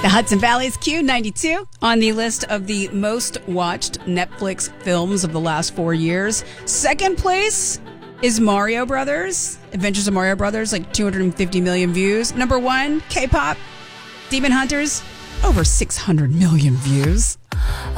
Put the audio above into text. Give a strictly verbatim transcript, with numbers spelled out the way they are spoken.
The Hudson Valley's Q ninety-two on the list of the most watched Netflix films of the last four years. Second place is Mario Brothers, Adventures of Mario Brothers, like two hundred fifty million views. Number one, K-pop, Demon Hunters, over six hundred million views.